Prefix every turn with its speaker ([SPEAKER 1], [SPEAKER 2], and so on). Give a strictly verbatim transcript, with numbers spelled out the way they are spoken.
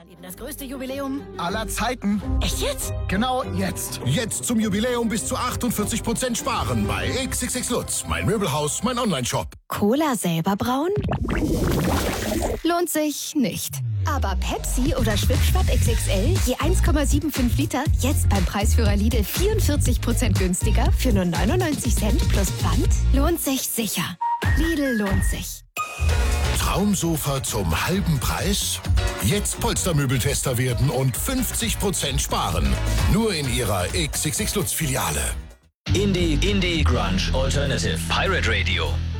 [SPEAKER 1] Dann eben das größte Jubiläum
[SPEAKER 2] aller Zeiten.
[SPEAKER 1] Echt jetzt?
[SPEAKER 2] Genau jetzt.
[SPEAKER 3] Jetzt zum Jubiläum bis zu achtundvierzig Prozent sparen bei X X X Lutz, mein Möbelhaus, mein Onlineshop.
[SPEAKER 4] Cola selber brauen? Lohnt sich nicht. Aber Pepsi oder Schwipschwapp X X L je eins Komma fünfundsiebzig Liter jetzt beim Preisführer Lidl vierundvierzig Prozent günstiger für nur neunundneunzig Cent plus Pfand? Lohnt sich sicher. Lidl lohnt sich.
[SPEAKER 3] Traumsofa zum halben Preis? Jetzt Polstermöbeltester werden und fünfzig Prozent sparen. Nur in Ihrer X X X Lutz Filiale.
[SPEAKER 5] Indie, Indie, Grunge, Alternative, Pirate Radio.